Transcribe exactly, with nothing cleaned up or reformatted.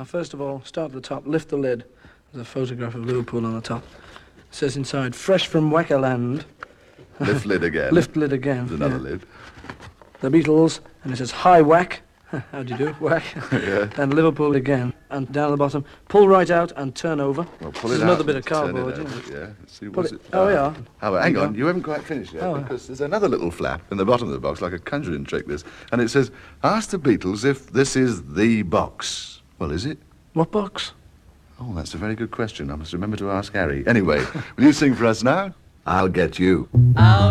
Now, first of all, start at the top, lift the lid. There's a photograph of Liverpool on the top. It says inside, fresh from Wackerland. Lift lid again. Lift lid again. There's another yeah. lid. The Beatles, and it says, hi, Whack. How do you do? Whack. Yeah. And Liverpool again. And down at the bottom, pull right out and turn over. Well, pull There's it another out bit and of turn it cardboard. over, you know. Yeah. Let's see, Put what's it- it? oh, yeah. Oh, hang There you on. go. You haven't quite finished yet, Oh. because there's another little flap in the bottom of the box, like a conjuring trick, this. And it says, ask the Beatles if this is the box. Well, is it? What box? Oh, that's a very good question. I must remember to ask Harry. Anyway, will you sing for us now? I'll get you. I'll